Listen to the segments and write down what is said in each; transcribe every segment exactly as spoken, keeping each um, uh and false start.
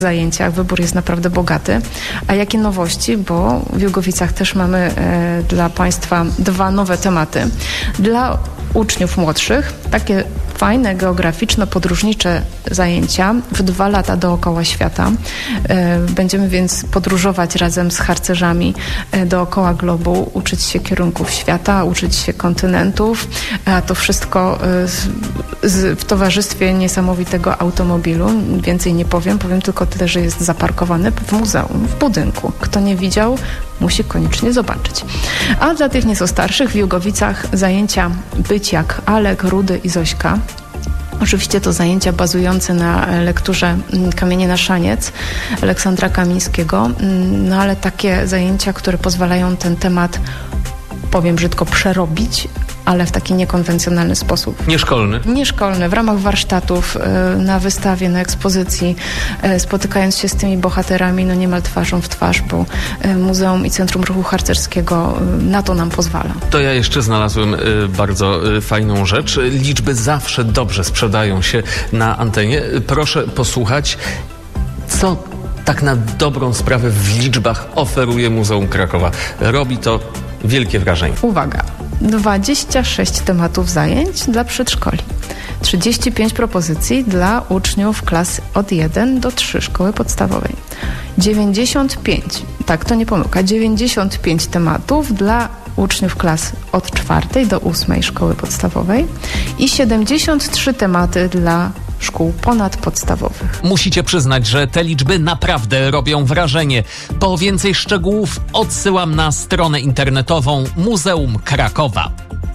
zajęciach. Wybór jest naprawdę bogaty. A jakie nowości? Bo w Jugowicach też mamy e, dla Państwa dwa nowe tematy. Dla uczniów młodszych takie fajne, geograficzno-podróżnicze zajęcia w dwa lata dookoła świata. E, będziemy więc podróżować razem z harcerzami e, dookoła globu, uczyć się kierunków świata, uczyć się kontynentów, a to wszystko e, z, z, w towarzystwie niesamowitego automobilu. Więcej nie powiem, powiem tylko tyle, że jest zaparkowany w muzeum, w budynku. Kto nie widział, musi koniecznie zobaczyć. A dla tych nieco starszych w Jugowicach zajęcia Być jak Alek, Rudy i Zośka. Oczywiście to zajęcia bazujące na lekturze Kamienie na szaniec Aleksandra Kamińskiego, no ale takie zajęcia, które pozwalają ten temat, powiem brzydko, przerobić, ale w taki niekonwencjonalny sposób. Nieszkolny? Nieszkolny, w ramach warsztatów, na wystawie, na ekspozycji, spotykając się z tymi bohaterami, no niemal twarzą w twarz, bo Muzeum i Centrum Ruchu Harcerskiego na to nam pozwala. To ja jeszcze znalazłem bardzo fajną rzecz. Liczby zawsze dobrze sprzedają się na antenie. Proszę posłuchać, co tak na dobrą sprawę w liczbach oferuje Muzeum Krakowa. Robi to wielkie wrażenie. Uwaga! dwadzieścia sześć tematów zajęć dla przedszkoli, trzydzieści pięć propozycji dla uczniów klas od jeden do trzy szkoły podstawowej, dziewięćdziesiąt pięć, tak to nie pomyłka, dziewięćdziesiąt pięć tematów dla uczniów klas od czwartej do ósmej szkoły podstawowej i siedemdziesiąt trzy tematy dla szkół ponadpodstawowych. Musicie przyznać, że te liczby naprawdę robią wrażenie. Po więcej szczegółów odsyłam na stronę internetową Muzeum Krakowa.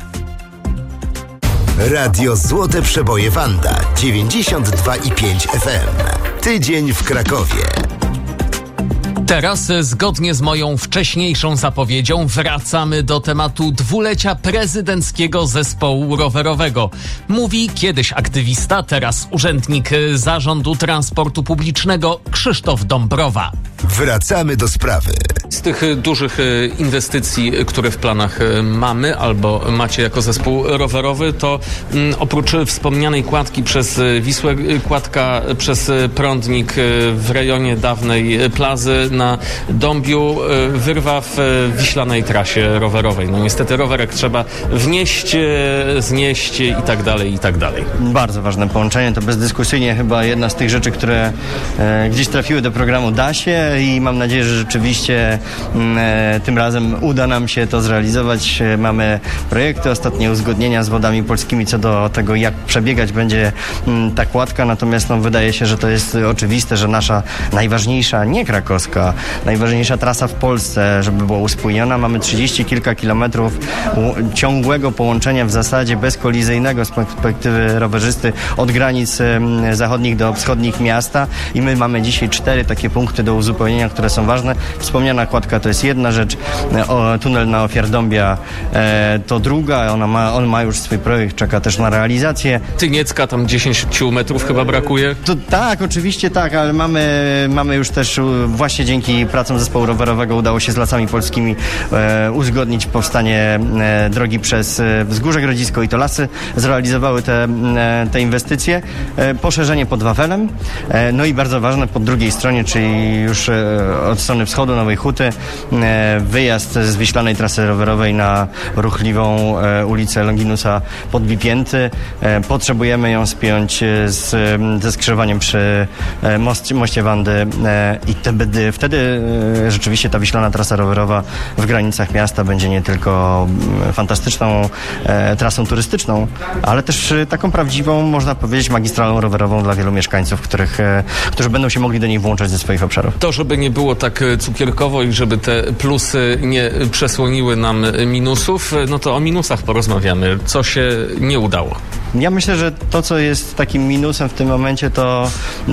Radio Złote Przeboje Wanda dziewięćdziesiąt dwa i pięć F M. Tydzień w Krakowie. Teraz, zgodnie z moją wcześniejszą zapowiedzią, wracamy do tematu dwulecia prezydenckiego zespołu rowerowego. Mówi kiedyś aktywista, teraz urzędnik Zarządu Transportu Publicznego Krzysztof Dąbrowa. Wracamy do sprawy. Z tych dużych inwestycji, które w planach mamy albo macie jako zespół rowerowy, to oprócz wspomnianej kładki przez Wisłę, kładka przez prądnik w rejonie dawnej plazy na Dąbiu, wyrwa w wiślanej trasie rowerowej. No niestety rowerek trzeba wnieść, znieść i tak dalej, i tak dalej. Bardzo ważne połączenie, to bezdyskusyjnie chyba jedna z tych rzeczy, które e, gdzieś trafiły do programu Da się i mam nadzieję, że rzeczywiście e, tym razem uda nam się to zrealizować. E, mamy projekty, ostatnie uzgodnienia z Wodami Polskimi co do tego, jak przebiegać będzie m, ta kładka, natomiast no, wydaje się, że to jest oczywiste, że nasza najważniejsza, nie krakowska, najważniejsza trasa w Polsce, żeby była uspójniona. Mamy trzydzieści kilka kilometrów ciągłego połączenia w zasadzie bezkolizyjnego z perspektywy rowerzysty od granic zachodnich do wschodnich miasta i my mamy dzisiaj cztery takie punkty do uzupełnienia, które są ważne. Wspomniana kładka to jest jedna rzecz, o, tunel na Ofiar-Dąbia e, to druga, ona ma, on ma już swój projekt, czeka też na realizację. Tyniecka, tam dziesięć metrów chyba brakuje. To, tak, oczywiście tak, ale mamy, mamy już też właśnie dzięki pracom zespołu rowerowego udało się z Lasami Polskimi e, uzgodnić powstanie e, drogi przez e, Wzgórze Grodzisko i to Lasy zrealizowały te, e, te inwestycje. E, poszerzenie pod Wawelem, e, no i bardzo ważne po drugiej stronie, czyli już e, od strony wschodu Nowej Huty, e, wyjazd z wiślanej trasy rowerowej na ruchliwą e, ulicę Longinusa Podbipięty. E, potrzebujemy ją spiąć z, ze skrzyżowaniem przy e, most, moście Wandy e, i te, wtedy e, rzeczywiście ta wiślana trasa rowerowa w granicach miasta będzie nie tylko fantastyczną e, trasą turystyczną, ale też e, taką prawdziwą, można powiedzieć, magistralą rowerową dla wielu mieszkańców, których, e, którzy będą się mogli do niej włączać ze swoich obszarów. To, żeby nie było tak cukierkowo i żeby te plusy nie przesłoniły nam minusów, no to o minusach porozmawiamy. Co się nie udało? Ja myślę, że to, co jest takim minusem w tym momencie, to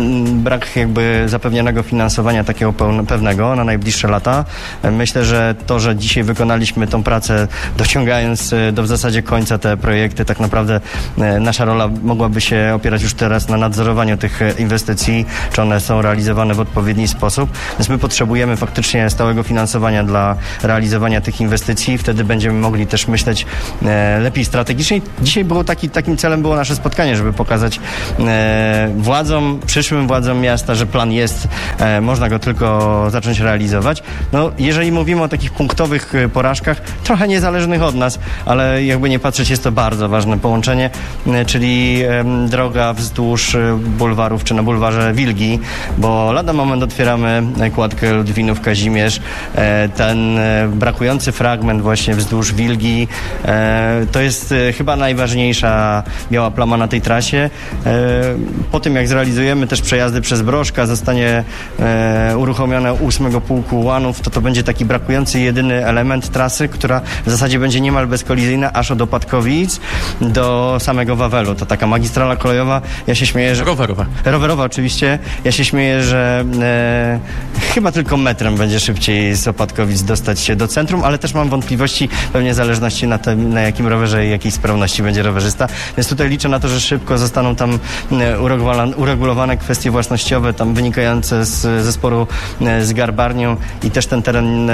brak jakby zapewnionego finansowania takiego pewnego na najbliższe lata. Myślę, że to, że dzisiaj wykonaliśmy tą pracę, dociągając do w zasadzie końca te projekty, tak naprawdę nasza rola mogłaby się opierać już teraz na nadzorowaniu tych inwestycji, czy one są realizowane w odpowiedni sposób. Więc my potrzebujemy faktycznie stałego finansowania dla realizowania tych inwestycji. Wtedy będziemy mogli też myśleć lepiej strategicznie. Dzisiaj było taki, takim celem było nasze spotkanie, żeby pokazać e, władzom, przyszłym władzom miasta, że plan jest, e, można go tylko zacząć realizować. No, jeżeli mówimy o takich punktowych porażkach, trochę niezależnych od nas, ale jakby nie patrzeć, jest to bardzo ważne połączenie, e, czyli e, droga wzdłuż bulwarów, czy na bulwarze Wilgi, bo lada moment otwieramy kładkę Ludwinów-Kazimierz. E, ten e, brakujący fragment właśnie wzdłuż Wilgi, e, to jest e, chyba najważniejsza biała plama na tej trasie. E, po tym, jak zrealizujemy też przejazdy przez Brożka, zostanie e, uruchomione ósmego pułku ułanów, to to będzie taki brakujący jedyny element trasy, która w zasadzie będzie niemal bezkolizyjna aż od Opadkowic do samego Wawelu. To taka magistrala kolejowa. Ja się śmieję, że... Rowerowa. Rowerowa oczywiście. Ja się śmieję, że e, chyba tylko metrem będzie szybciej z Opadkowic dostać się do centrum, ale też mam wątpliwości pewnie w zależności na tym, na jakim rowerze i jakiej sprawności będzie rowerzysta. Więc tutaj liczę na to, że szybko zostaną tam uregulowane kwestie własnościowe, tam wynikające z zesporu z Garbarnią i też ten teren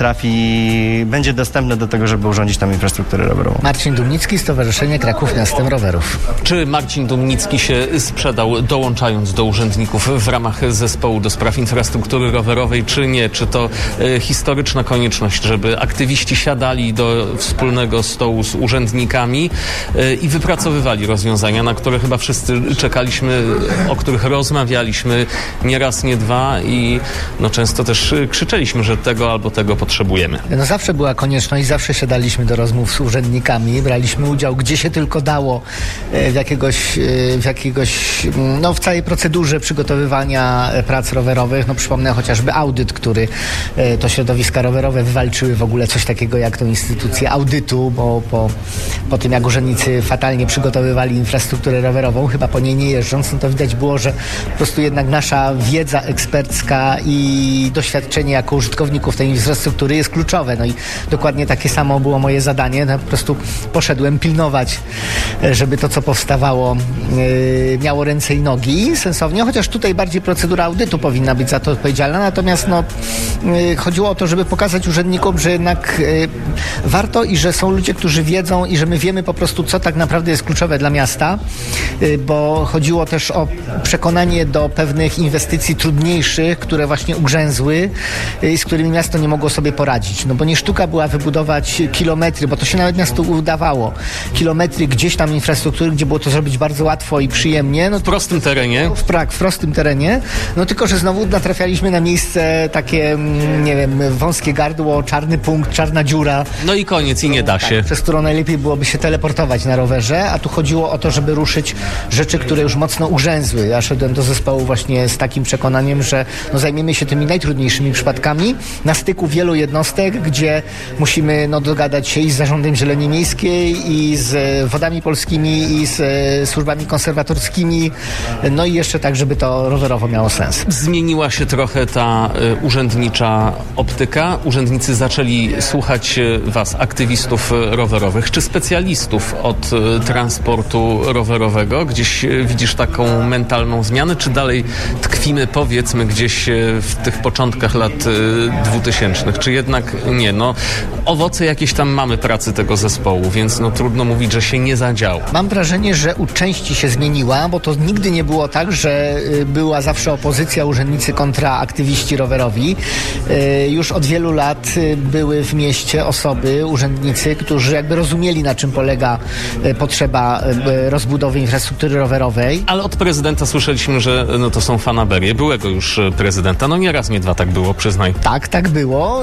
trafi, będzie dostępny do tego, żeby urządzić tam infrastrukturę rowerową. Marcin Dumnicki, Stowarzyszenie Kraków Miastem Rowerów. Czy Marcin Dumnicki się sprzedał, dołączając do urzędników w ramach zespołu do spraw infrastruktury rowerowej, czy nie? Czy to e, historyczna konieczność, żeby aktywiści siadali do wspólnego stołu z urzędnikami e, i wypracowywali rozwiązania, na które chyba wszyscy czekaliśmy, o których rozmawialiśmy nie raz, nie dwa i no, często też krzyczeliśmy, że tego albo tego potrzebujemy. No zawsze była konieczność, zawsze siadaliśmy do rozmów z urzędnikami, braliśmy udział gdzie się tylko dało w jakiegoś, w jakiegoś, no w całej procedurze przygotowywania prac rowerowych. No przypomnę chociażby audyt, który to środowiska rowerowe wywalczyły w ogóle coś takiego jak tą instytucję audytu, bo po, po tym jak urzędnicy fatalnie przygotowywali infrastrukturę rowerową, chyba po niej nie jeżdżąc, no to widać było, że po prostu jednak nasza wiedza ekspercka i doświadczenie jako użytkowników tej infrastruktury jest kluczowe. No i dokładnie takie samo było moje zadanie. No, po prostu poszedłem pilnować, żeby to, co powstawało, yy, miało ręce i nogi sensownie, chociaż tutaj bardziej procedura audytu powinna być za to odpowiedzialna. Natomiast no, yy, chodziło o to, żeby pokazać urzędnikom, że jednak yy, warto i że są ludzie, którzy wiedzą i że my wiemy po prostu, co tak naprawdę jest kluczowe dla miasta, yy, bo chodziło też o przekonanie do pewnych inwestycji trudniejszych, które właśnie ugrzęzły i yy, z którymi miasto nie mogło sobie poradzić. No bo nie sztuka była wybudować kilometry, bo to się nawet miastu udawało. Kilometry gdzieś tam infrastruktury, gdzie było to zrobić bardzo łatwo i przyjemnie. No, w prostym terenie. W, prak, w prostym terenie. No tylko, że znowu natrafialiśmy na miejsce takie, nie wiem, wąskie gardło, czarny punkt, czarna dziura. No i koniec i nie da się. Tak, przez którą najlepiej byłoby się teleportować na rowerze, a tu chodziło o to, żeby ruszyć rzeczy, które już mocno ugrzęzły. Ja szedłem do zespołu właśnie z takim przekonaniem, że no, zajmiemy się tymi najtrudniejszymi przypadkami na styku wielu jednostek, gdzie musimy no, dogadać się i z Zarządem Zieleni Miejskiej, i z Wodami Polskimi, i z służbami konserwatorskimi, no i jeszcze tak, żeby to rowerowo miało sens. Zmieniła się trochę ta y, urzędnicza optyka. Urzędnicy zaczęli słuchać was, aktywistów rowerowych, czy specjalistów od y, transportu rowerowego. Gdzieś y, widzisz taką mentalną zmianę, czy dalej tkwimy, powiedzmy, gdzieś y, w tych początkach lat dwutysięcznych, czy jednak nie? No, owoce jakieś tam mamy pracy tego zespołu, więc no trudno mówić, że się nie zadziało. Mam wrażenie, że u części się zmieniła, bo to nigdy nie było tak, że była zawsze opozycja urzędnicy kontra aktywiści rowerowi. Już od wielu lat były w mieście osoby, urzędnicy, którzy jakby rozumieli, na czym polega potrzeba rozbudowy infrastruktury rowerowej. Ale od prezydenta słyszeliśmy, że no to są fanaberie. Byłego już prezydenta. No nie raz, nie dwa tak było, przyznaj. Tak, tak było.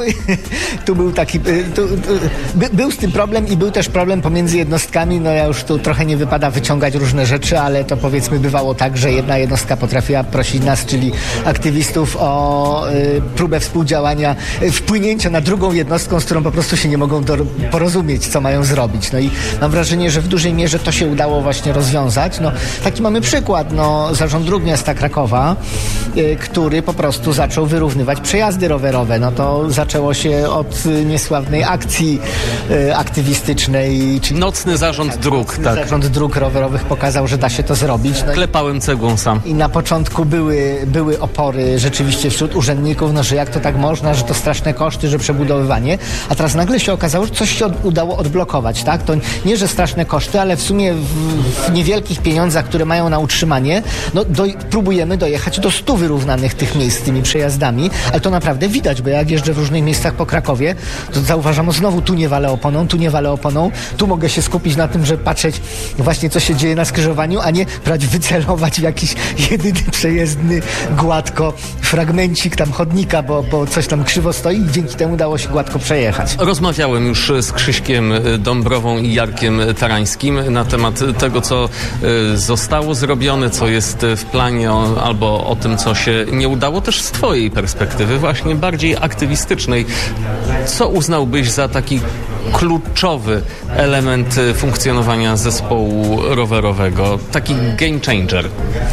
Tu był taki... Tu, tu, by, był z tym problem i był też problem pomiędzy jednostkami. No ja już tu trochę nie wypada wyciągać różne rzeczy, ale to powiedzmy bywało tak, że jedna jednostka potrafiła prosić nas, czyli aktywistów, o y, próbę współdziałania, y, wpłynięcia na drugą jednostką, z którą po prostu się nie mogą do, porozumieć, co mają zrobić. No i mam wrażenie, że w dużej mierze to się udało właśnie rozwiązać. No, taki mamy przykład. No, Zarząd Dróg Miasta Krakowa, y, który po prostu zaczął wyrównywać przejazdy rowerowe. No to zaczęło się od y, niesławnej akcji y, aktywistycznej. Czyli Nocny Zarząd Dróg, tak. Zarząd Dróg Rowerowych pokazał, że da się to zrobić. No Klepałem cegłą sam. I na początku były, były opory rzeczywiście wśród wśród urzędników, no że jak to tak można, że to straszne koszty, że przebudowywanie, a teraz nagle się okazało, że coś się od, udało odblokować, tak? To nie, że straszne koszty, ale w sumie w, w niewielkich pieniądzach, które mają na utrzymanie, no do, próbujemy dojechać do stu wyrównanych tych miejsc z tymi przejazdami, ale to naprawdę widać, bo jak jeżdżę w różnych miejscach po Krakowie, to zauważam, znowu tu nie walę oponą, tu nie walę oponą, tu mogę się skupić na tym, że patrzeć właśnie, co się dzieje na skrzyżowaniu, a nie brać, wycelować w jakiś jedyny przejezdny gładko fragmencik tam chodnika, bo, bo coś tam krzywo stoi i dzięki temu udało się gładko przejechać. Rozmawiałem już z Krzyśkiem Dąbrową i Jarkiem Tarańskim na temat tego, co zostało zrobione, co jest w planie, albo o tym, co się nie udało, też z twojej perspektywy, właśnie bardziej aktywistycznej. Co uznałbyś za taki kluczowy element funkcjonowania zespołu rowerowego, taki game changer?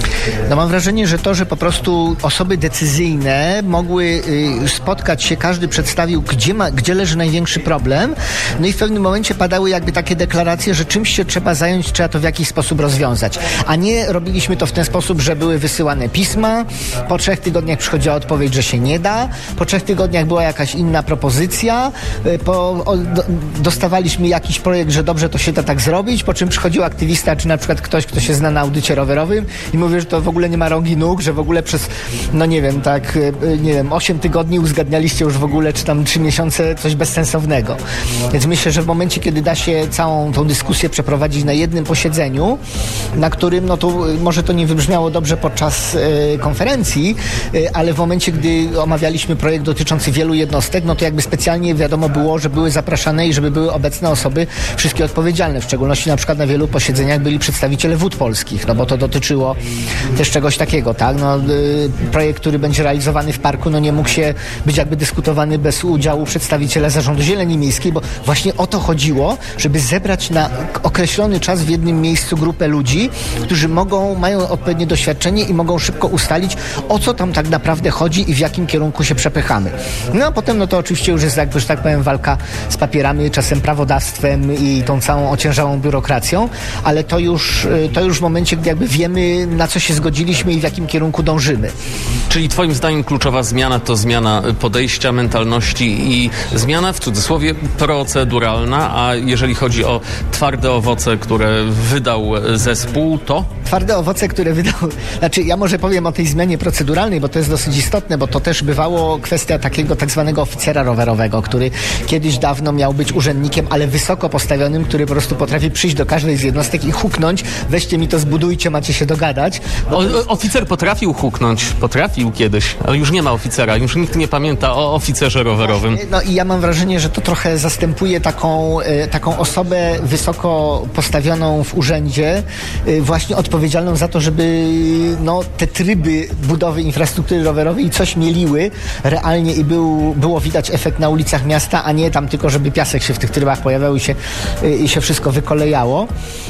No mam wrażenie, że to, że po prostu osoby decyzyjne mogły y, spotkać się, każdy przedstawił, gdzie, ma, gdzie leży największy problem, no i w pewnym momencie padały jakby takie deklaracje, że czymś się trzeba zająć, trzeba to w jakiś sposób rozwiązać. A nie robiliśmy to w ten sposób, że były wysyłane pisma, po trzech tygodniach przychodziła odpowiedź, że się nie da, po trzech tygodniach była jakaś inna propozycja, y, po, o, do, dostawaliśmy jakiś projekt, że dobrze to się da tak zrobić, po czym przychodził aktywista, czy na przykład ktoś, kto się zna na audycie rowerowym i mówi, że to w ogóle nie ma rąk i nóg, że w ogóle przez, no nie wiem, tak, nie wiem, osiem tygodni uzgadnialiście już w ogóle, czy tam trzy miesiące coś bezsensownego. Więc myślę, że w momencie, kiedy da się całą tą dyskusję przeprowadzić na jednym posiedzeniu, na którym, no to może to nie wybrzmiało dobrze podczas y, konferencji, y, ale w momencie, gdy omawialiśmy projekt dotyczący wielu jednostek, no to jakby specjalnie wiadomo było, że były zapraszane i żeby były obecne osoby wszystkie odpowiedzialne. W szczególności na przykład na wielu posiedzeniach byli przedstawiciele Wód Polskich, no bo to dotyczyło też czegoś takiego, tak? No, y, projekt, który będzie realizowany w parku, no nie mógł się być jakby dyskutowany bez udziału przedstawiciela Zarządu Zieleni Miejskiej, bo właśnie o to chodziło, żeby zebrać na określony czas w jednym miejscu grupę ludzi, którzy mogą, mają odpowiednie doświadczenie i mogą szybko ustalić, o co tam tak naprawdę chodzi i w jakim kierunku się przepychamy. No a potem, no to oczywiście już jest jakby, że tak powiem, walka z papierami, czasem prawodawstwem i tą całą ociężałą biurokracją, ale to już, to już w momencie, gdy jakby wiemy, na co się zgodziliśmy i w jakim kierunku dążymy. Czyli twoim zdaniem kluczowa zmiana to zmiana podejścia, mentalności i zmiana w cudzysłowie proceduralna, a jeżeli chodzi o twarde owoce, które wydał zespół, to? Twarde owoce, które wydał... Znaczy, ja może powiem o tej zmianie proceduralnej, bo to jest dosyć istotne, bo to też bywało kwestia takiego tak zwanego oficera rowerowego, który kiedyś dawno miał być urzędnikiem, ale wysoko postawionym, który po prostu potrafi przyjść do każdej z jednostek i huknąć, weźcie mi to, zbudujcie, macie się dogadać. O, oficer potrafił huknąć, potrafił kiedyś, ale już nie ma oficera, już nikt nie pamięta o oficerze rowerowym. No i ja mam wrażenie, że to trochę zastępuje taką, taką osobę wysoko postawioną w urzędzie, właśnie odpowiedzialną za to, żeby no, te tryby budowy infrastruktury rowerowej coś mieliły realnie i był, było widać efekt na ulicach miasta, a nie tam tylko, żeby piasek się w tych trybach pojawiał i się, i się wszystko wykolejało.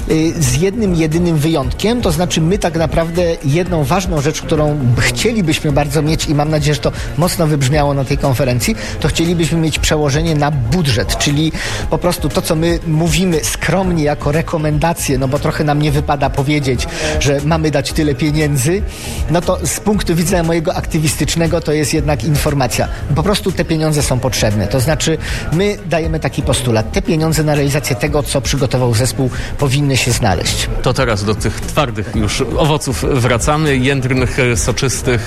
Z jednym, jedynym wyjątkiem, to znaczy my tak naprawdę jedną ważną rzecz, którą chcielibyśmy bardzo mieć i mam nadzieję, że to mocno wybrzmiało na tej konferencji, to chcielibyśmy mieć przełożenie na budżet, czyli po prostu to, co my mówimy skromnie jako rekomendacje, no bo trochę nam nie wypada powiedzieć, że mamy dać tyle pieniędzy, no to z punktu widzenia mojego aktywistycznego to jest jednak informacja. Po prostu te pieniądze są potrzebne. To znaczy my dajemy taki postulat. Te pieniądze na realizację tego, co przygotował zespół, powinny się znaleźć. To teraz do tych twardych już owoców wracamy, jędrnych, soczystych.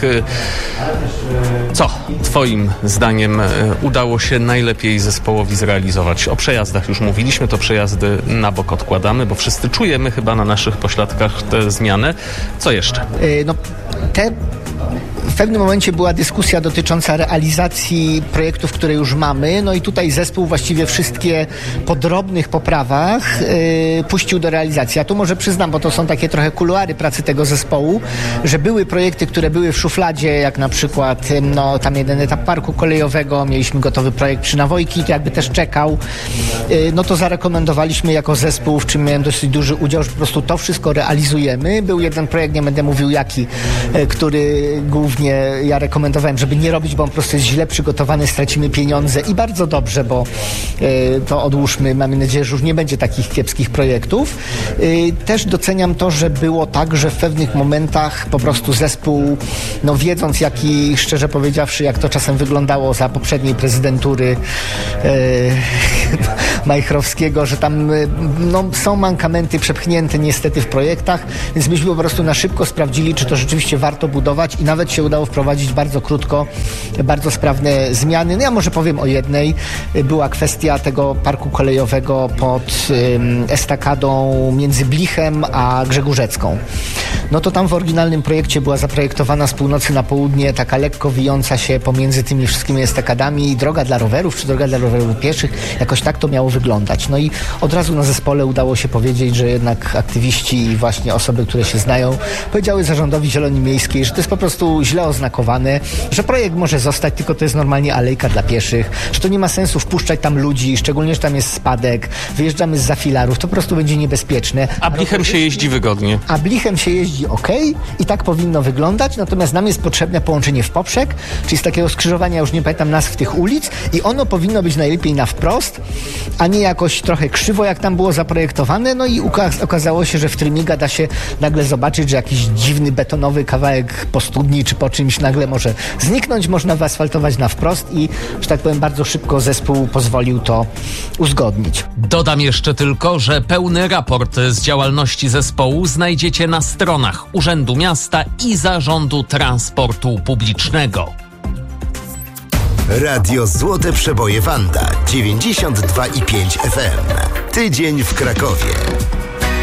Co twoim zdaniem udało się najlepiej zespołowi zrealizować? O przejazdach już mówiliśmy, to przejazdy na bok odkładamy, bo wszyscy czujemy chyba na naszych pośladkach tę zmianę. Co jeszcze? Yy, no, te... W pewnym momencie była dyskusja dotycząca realizacji projektów, które już mamy, no i tutaj zespół właściwie wszystkie po drobnych poprawach yy, puścił do realizacji. Ja tu może przyznam, bo to są takie trochę kuluary pracy tego zespołu, że były projekty, które były w szufladzie, jak na przykład no, tam jeden etap parku kolejowego, mieliśmy gotowy projekt przy Nawojki, to jakby też czekał, yy, no to zarekomendowaliśmy jako zespół, w czym miałem dosyć duży udział, że po prostu to wszystko realizujemy. Był jeden projekt, nie będę mówił jaki, yy, który y, głównie ja rekomendowałem, żeby nie robić, bo on po prostu jest źle przygotowany, stracimy pieniądze i bardzo dobrze, bo y, to odłóżmy. Mamy nadzieję, że już nie będzie takich kiepskich projektów. Y, też doceniam to, że było tak, że w pewnych momentach po prostu zespół, no wiedząc jaki, szczerze powiedziawszy, jak to czasem wyglądało za poprzedniej prezydentury y, Majchrowskiego, że tam no, są mankamenty przepchnięte niestety w projektach, więc myśmy po prostu na szybko sprawdzili, czy to rzeczywiście warto budować i nawet się udało wprowadzić bardzo krótko, bardzo sprawne zmiany. No ja może powiem o jednej. Była kwestia tego parku kolejowego pod ym, estakadą między Blichem a Grzegórzecką. No to tam w oryginalnym projekcie była zaprojektowana z północy na południe taka lekko wijąca się pomiędzy tymi wszystkimi estakadami droga dla rowerów, czy droga dla rowerów pieszych. Jakoś tak to miało wyglądać. No i od razu na zespole udało się powiedzieć, że jednak aktywiści i właśnie osoby, które się znają, powiedziały zarządowi Zieloni Miejskiej, że to jest po prostu źle oznakowane, że projekt może zostać, tylko to jest normalnie alejka dla pieszych, że to nie ma sensu wpuszczać tam ludzi, szczególnie, że tam jest spadek, wyjeżdżamy z filarów, to po prostu będzie niebezpieczne. A Blichem się jeździ wygodnie. A Blichem się jeździ ok i tak powinno wyglądać, natomiast nam jest potrzebne połączenie w poprzek, czyli z takiego skrzyżowania, już nie pamiętam nazw tych ulic, i ono powinno być najlepiej na wprost, a nie jakoś trochę krzywo, jak tam było zaprojektowane. No i uka- okazało się, że w Trymiga da się nagle zobaczyć, że jakiś dziwny betonowy kawałek po studni czy po czymś nagle może zniknąć, można wyasfaltować na wprost i, że tak powiem, bardzo szybko zespół pozwolił to uzgodnić. Dodam jeszcze tylko, że pełny raport z działalności zespołu znajdziecie na stronach Urzędu Miasta i Zarządu Transportu Publicznego. Radio Złote Przeboje Wanda dziewięćdziesiąt dwa i pięć F M. Tydzień w Krakowie.